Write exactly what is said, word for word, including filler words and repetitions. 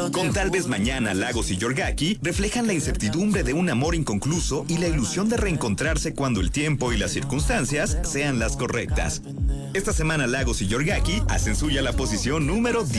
Con Tal vez Mañana, Lagos y Yorgaki reflejan la incertidumbre de un amor inconcluso y la ilusión de reencontrarse cuando el tiempo y las circunstancias sean las correctas. Esta semana Lagos y Yorgaki hacen suya la posición número diez.